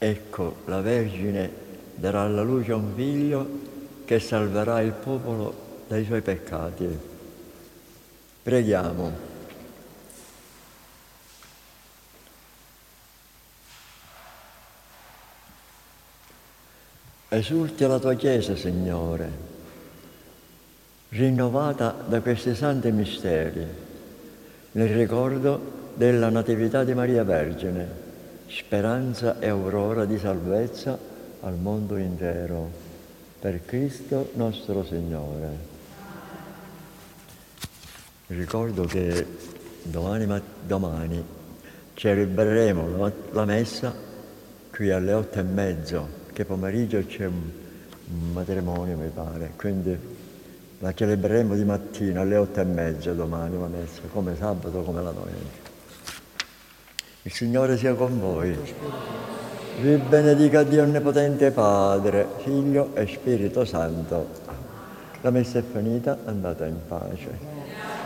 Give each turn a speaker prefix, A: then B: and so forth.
A: Ecco, la Vergine darà alla luce un figlio che salverà il popolo dai suoi peccati. Preghiamo. Esulti la tua Chiesa, Signore, rinnovata da questi santi misteri, nel ricordo della Natività di Maria Vergine, speranza e aurora di salvezza al mondo intero. Per Cristo nostro Signore. Ricordo che domani celebreremo la messa qui alle 8:30, che pomeriggio c'è un matrimonio, mi pare, quindi la celebreremo di mattina alle 8:30 domani la messa, come sabato, come la domenica. Il Signore sia con voi. Vi benedica Dio Onnipotente Padre, Figlio e Spirito Santo. La messa è finita, andate in pace.